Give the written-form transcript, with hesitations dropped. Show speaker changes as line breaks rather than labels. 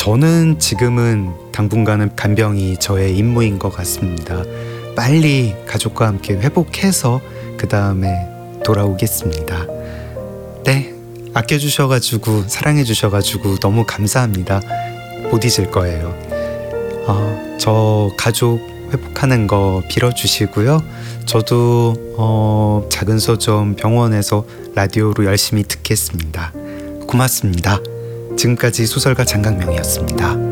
저는 지금은 당분간은 간병이 저의 임무인 것 같습니다. 빨리 가족과 함께 회복해서 그 다음에 돌아오겠습니다. 네, 아껴주셔가지고 사랑해주셔가지고 너무 감사합니다. 못 잊을 거예요. 저 가족 회복하는 거 빌어주시고요. 저도 작은 서점 병원에서 라디오로 열심히 듣겠습니다. 고맙습니다. 지금까지 소설가 장강명이었습니다.